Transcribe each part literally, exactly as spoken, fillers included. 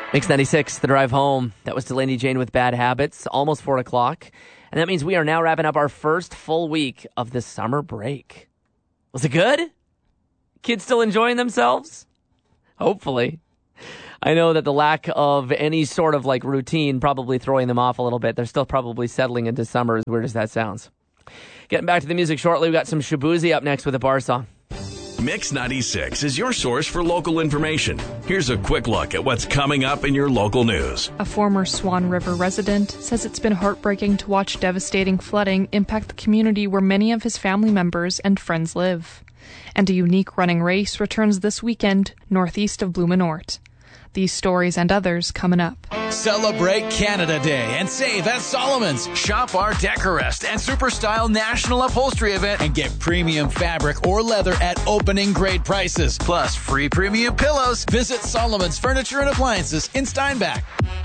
Mix ninety-six, The Drive Home. That was Delaney Jane with Bad Habits, almost four o'clock. And that means we are now wrapping up our first full week of the summer break. Was it good? Kids still enjoying themselves? Hopefully. I know that the lack of any sort of like routine probably throwing them off a little bit. They're still probably settling into summer, as weird as that sounds. Getting back to the music shortly, we've got some Shabuzi up next with a bar song. Mix ninety-six is your source for local information. Here's a quick look at what's coming up in your local news. A former Swan River resident says it's been heartbreaking to watch devastating flooding impact the community where many of his family members and friends live. And a unique running race returns this weekend northeast of Blumenort. These stories and others coming up. Celebrate Canada Day and save at Solomon's. Shop our Decorest and Super Style National Upholstery event and get premium fabric or leather at opening grade prices. Plus free premium pillows. Visit Solomon's Furniture and Appliances in Steinbach.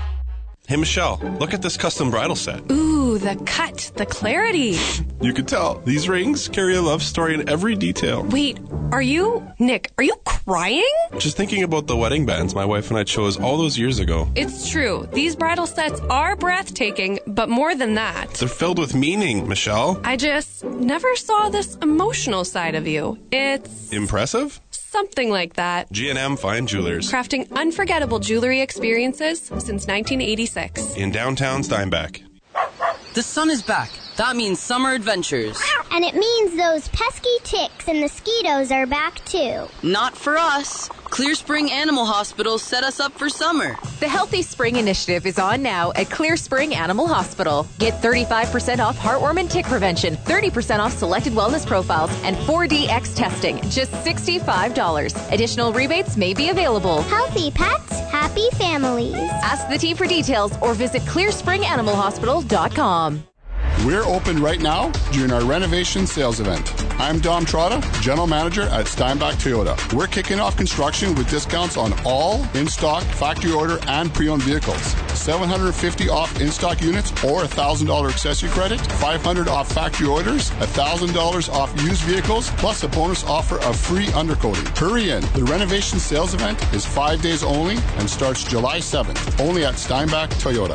Hey, Michelle, look at this custom bridal set. Ooh, the cut, the clarity. You could tell. These rings carry a love story in every detail. Wait, are you, Nick, are you crying? Just thinking about the wedding bands my wife and I chose all those years ago. It's true. These bridal sets are breathtaking, but more than that. They're filled with meaning, Michelle. I just never saw this emotional side of you. It's... Impressive? Something like that. G and M Fine Jewelers. Crafting unforgettable jewelry experiences since nineteen eighty-six. In downtown Steinbach. The sun is back. That means summer adventures. And it means those pesky ticks and mosquitoes are back too. Not for us. Clear Spring Animal Hospital set us up for summer. The Healthy Spring Initiative is on now at Clear Spring Animal Hospital. Get thirty-five percent off heartworm and tick prevention, thirty percent off selected wellness profiles, and four D X testing, just sixty-five dollars. Additional rebates may be available. Healthy pets, happy families. Ask the team for details or visit clear spring animal hospital dot com. We're open right now during our renovation sales event. I'm Dom Trotta, General Manager at Steinbach Toyota. We're kicking off construction with discounts on all in-stock, factory order, and pre-owned vehicles. seven hundred fifty dollars off in-stock units or one thousand dollars accessory credit, five hundred dollars off factory orders, one thousand dollars off used vehicles, plus a bonus offer of free undercoating. Hurry in. The renovation sales event is five days only and starts July seventh, only at Steinbach Toyota.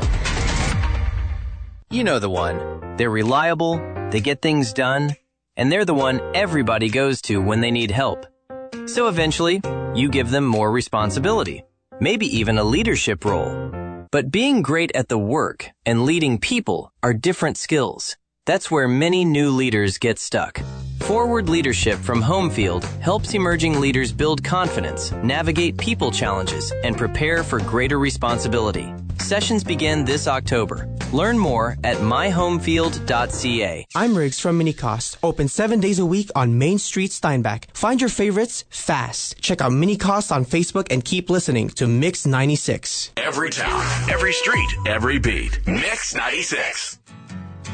You know the one. They're reliable, they get things done, and they're the one everybody goes to when they need help. So eventually, you give them more responsibility, maybe even a leadership role. But being great at the work and leading people are different skills. That's where many new leaders get stuck. Forward Leadership from Homefield helps emerging leaders build confidence, navigate people challenges, and prepare for greater responsibility. Sessions begin this October. Learn more at my homefield dot c a. I'm Riggs from Minicost, open seven days a week on Main Street, Steinbach. Find your favorites fast. Check out Minicost on Facebook and keep listening to Mix ninety-six. Every town, every street, every beat. Mix ninety-six.